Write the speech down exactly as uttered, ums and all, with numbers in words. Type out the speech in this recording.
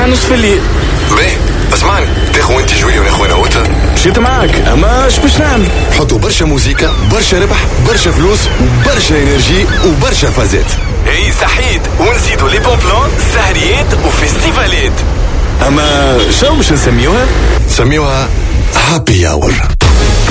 الساعة نصف الليل. باهي اسمعني، تاخو انت جوية وناخو انا اوتا. مشيت معاك اما اش باش نعمل؟ حطوا برشا موسيقى، برشا ربح، برشا فلوس وبرشا انرجي وبرشا فازات. اي صحيت، ونزيدوا لي بون بلان سهريات وفيستيفالات. اما شو باش نسميوها؟ سميوها هابي اور.